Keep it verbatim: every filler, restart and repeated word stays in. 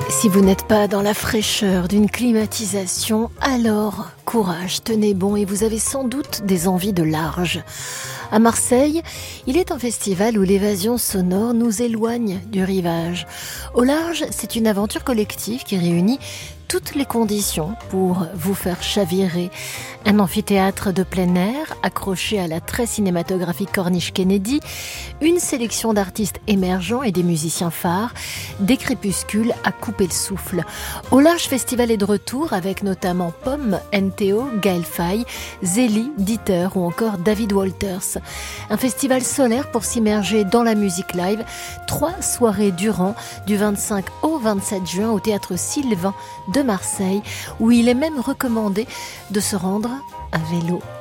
Si vous n'êtes pas dans la fraîcheur d'une climatisation, alors courage, tenez bon et vous avez sans doute des envies de large. À Marseille, il est un festival où l'évasion sonore nous éloigne du rivage. Au large, c'est une aventure collective qui réunit toutes les conditions pour vous faire chavirer. Un amphithéâtre de plein air accroché à la très cinématographique Corniche Kennedy, une sélection d'artistes émergents et des musiciens phares, des crépuscules à couper le souffle. Au Large Festival est de retour avec notamment Pomme, N T O, Gaël Faye, Zélie, Dieter ou encore David Walters. Un festival solaire pour s'immerger dans la musique live. Trois soirées durant, du vingt-cinq au vingt-sept juin au Théâtre Sylvain de Marseille, où il est même recommandé de se rendre à vélo.